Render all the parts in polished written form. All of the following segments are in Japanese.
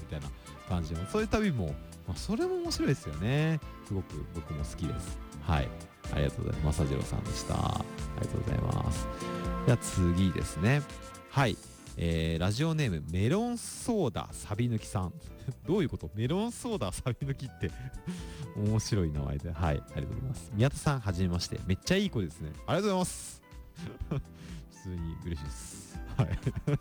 みたいな感じのそういう旅も、それも面白いですよね。すごく僕も好きです。はい、ありがとうございます。正次郎さんでした。ありがとうございます。では次ですね。はい、ラジオネームメロンソーダサビ抜きさんどういうこと？メロンソーダサビ抜きって面白い名前で、はい、ありがとうございます。宮田さん、はじめまして。めっちゃいい子ですね。ありがとうございます普通に嬉しいです。はい、はい、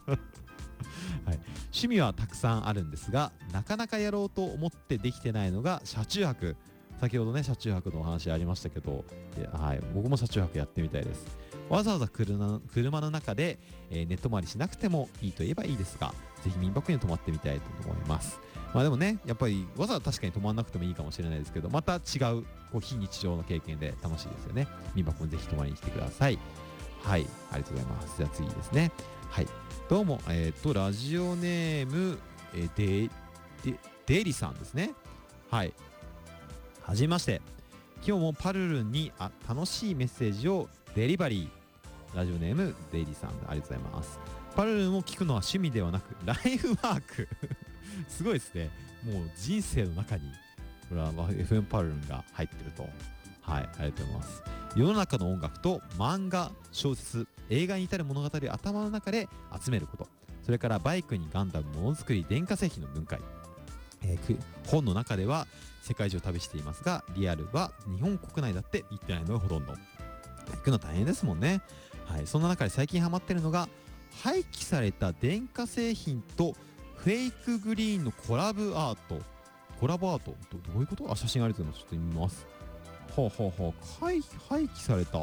趣味はたくさんあるんですが、なかなかやろうと思ってできてないのが車中泊。先ほどね、車中泊のお話ありましたけど、はい、僕も車中泊やってみたいです。わざわざ車の中で、寝泊まりしなくてもいいといえばいいですが、ぜひ民泊に泊まってみたいと思います。でもね、やっぱりわざわざ確かに泊まらなくてもいいかもしれないですけど、また違う非日常の経験で楽しいですよね。民泊もぜひ泊まりに来てください。はい、ありがとうございます。じゃあ次ですね。はい、どうも、ラジオネーム、デリさんですね。はい、はじめまして。今日もパルルンに楽しいメッセージをデリバリー。ラジオネームデイリーさん、ありがとうございます。パルルンを聞くのは趣味ではなくライフワークすごいですね。もう人生の中にこれは FM パルルンが入ってると。はい、ありがとうございます。世の中の音楽と漫画、小説、映画に至る物語を頭の中で集めること、それからバイクにガンダム、ものづくり、電化製品の分解、本の中では世界中を旅していますが、リアルは日本国内だって行ってないのがほとんど。行くの大変ですもんね。はい、そんな中で最近ハマってるのが、廃棄された電化製品とフェイクグリーンのコラボアート。どういうこと？写真ありがとうございます。ちょっと見ます。廃棄された。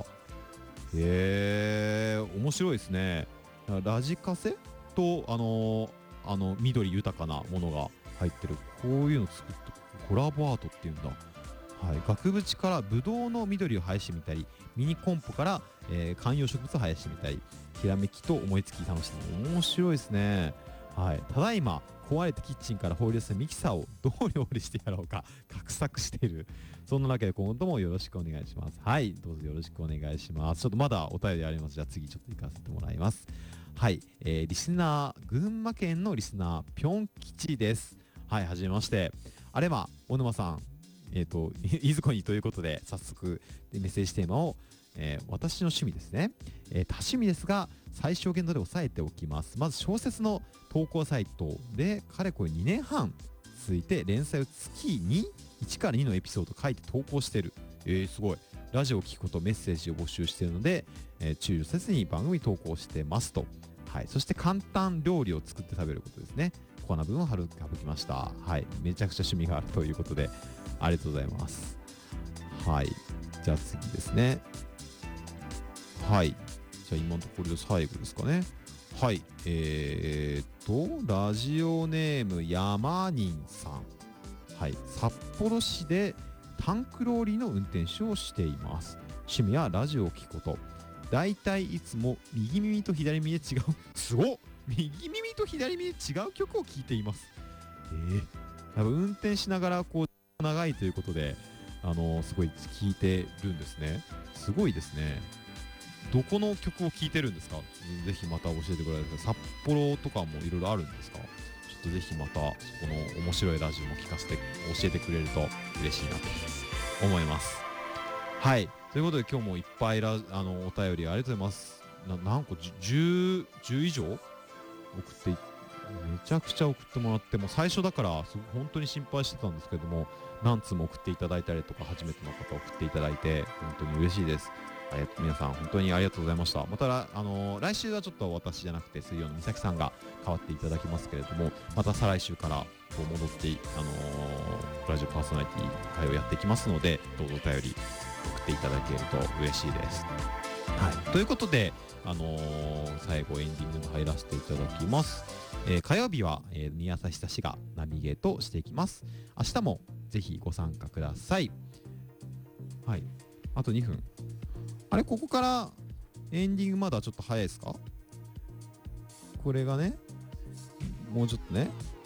面白いですね。ラジカセと緑豊かなものが入ってる、こういうの作ってコラボアートっていうんだ。はい、額縁からブドウの緑を生やしてみたり、ミニコンポから、観葉植物を生やしてみたり、ひらめきと思いつき楽しんで面白いですね。はい、ただいま壊れたキッチンから放り出すミキサーをどう料理してやろうか画策している。そんなわけで今後ともよろしくお願いします。はい、どうぞよろしくお願いします。ちょっとまだお便りあります。じゃあ次ちょっと行かせてもらいます。はい、リスナー、群馬県のリスナーぴょん吉です。はい、はじめまして。あれま小沼さん、いずこにということで早速メッセージテーマを、私の趣味ですね、多趣味ですが最小限度で抑えておきます。まず小説の投稿サイトでかれこれ2年半続いて連載を月に1から2のエピソード書いて投稿してる。すごい。ラジオを聞くことメッセージを募集しているので、注意せずに番組投稿してますと。はい、そして簡単料理を作って食べることですね。コアな部分を省きました。はい、めちゃくちゃ趣味があるということでありがとうございます。はい、じゃあ次ですね。はい、じゃあ今のところで最後ですかね。はい、ラジオネーム山人さん。はい、札幌市でタンクローリーの運転手をしています。趣味はラジオを聞くこと。だいたいいつも右耳と左耳で違うすごっ、右耳と左耳で違う曲を聴いています。運転しながらこう長いということで、すごい聴いてるんですね。すごいですね。どこの曲を聴いてるんですか？ぜひまた教えてください。札幌とかもいろいろあるんですか？ちょっとぜひまたそこの面白いラジオも聞かせて教えてくれると嬉しいなと思います。はい、ということで今日もいっぱいお便りありがとうございます。何個10以上送ってめちゃくちゃ送ってもらって、もう最初だから本当に心配してたんですけども、何通も送っていただいたりとか、初めての方送っていただいて本当に嬉しいです。皆さん本当にありがとうございました。また来週はちょっと私じゃなくて水曜の美咲さんが代わっていただきますけれども、また再来週からこう戻ってラジオパーソナリティ会をやっていきますので、どうぞお便り送っていただけると嬉しいです。はい、ということで、最後エンディングに入らせていただきます。火曜日は、宮田久志がナビゲートしていきます。明日もぜひご参加ください。はい、あと2分。あれ、ここからエンディングまだちょっと早いですか？これがね、もうちょっとね。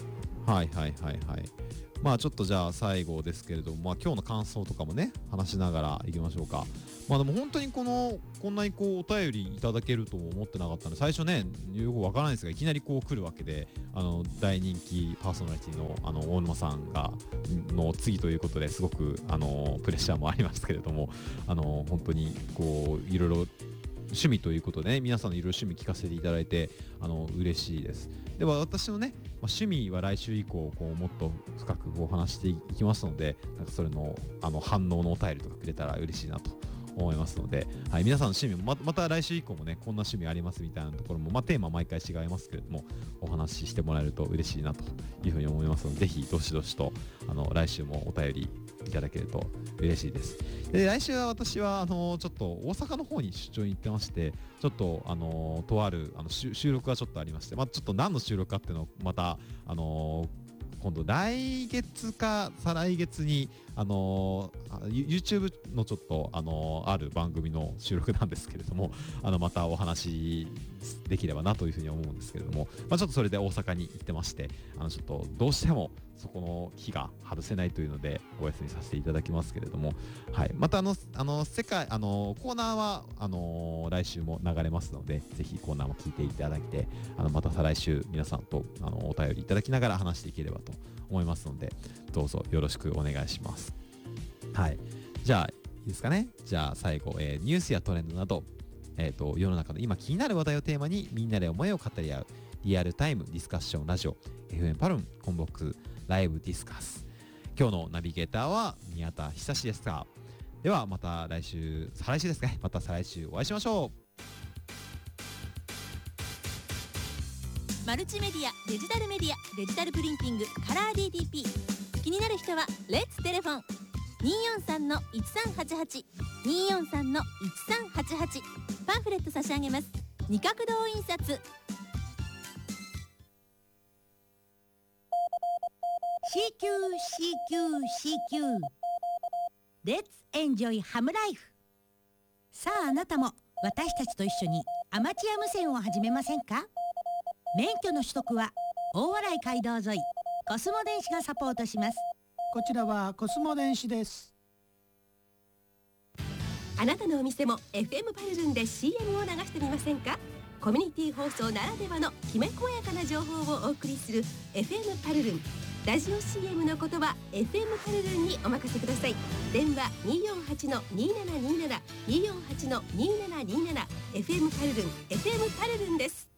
はいはいはいはい。まあちょっとじゃあ最後ですけれども、まあ今日の感想とかもね、話しながらいきましょうか。まあでも本当にこんなにこうお便りいただけるとも思ってなかったので、最初ね、よくわからないですが、いきなりこう来るわけで、大人気パーソナリティの大沼さんの次ということですごくプレッシャーもありますけれども、本当にこういろいろ趣味ということでね、皆さんのいろいろ趣味聞かせていただいて嬉しいです。では私のね、趣味は来週以降こうもっと深くお話していきますので、なんかそれの反応のお便りとかくれたら嬉しいなと思いますので、はい、皆さんの趣味もまた来週以降もね、こんな趣味ありますみたいなところも、テーマ毎回違いますけれども、お話ししてもらえると嬉しいなというふうに思いますので、ぜひどしどしと来週もお便りいただけると嬉しいです。で、来週は私はちょっと大阪の方に出張に行ってまして、ちょっととある収録がちょっとありまして、ちょっと何の収録かっていうのをまた今度来月か再来月にYouTube のちょっとある番組の収録なんですけれども、またお話できればなというふうに思うんですけれども、ちょっとそれで大阪に行ってまして、ちょっとどうしてもそこの日が外せないというのでお休みさせていただきますけれども、はい、また世界コーナーは来週も流れますので、ぜひコーナーも聞いていただいて、また再来週皆さんとお便りいただきながら話していければと思いますので、どうぞよろしくお願いします。はい、じゃあいいですかね。じゃあ最後、ニュースやトレンドなど、世の中の今気になる話題をテーマにみんなで思いを語り合うリアルタイムディスカッションラジオ FM パルンコンボックスライブディスカス。今日のナビゲーターは宮田久志ですが、ではまた来週、再来週ですね。また再来週お会いしましょう。 マルチメディア、デジタルメディア、デジタルプリンティング、カラー DTP。 気になる人はレッツテレフォン 243-1388 243-1388。 パンフレット差し上げます。二角堂印刷。 CQCQCQ レッツエンジョイハムライフ。さああなたも私たちと一緒にアマチュア無線を始めませんか？免許の取得は大洗街道沿いコスモ電子がサポートします。 こちらはコスモ電子です。 あなたのお店も FM パルルンで CM を流してみませんか？コミュニティ放送ならではのきめ細やかな情報をお送りする FM パルルン。ラジオ CM のことは FM パルルンにお任せください。電話 248-2727 248-2727 FM パルルン FM パルルンです。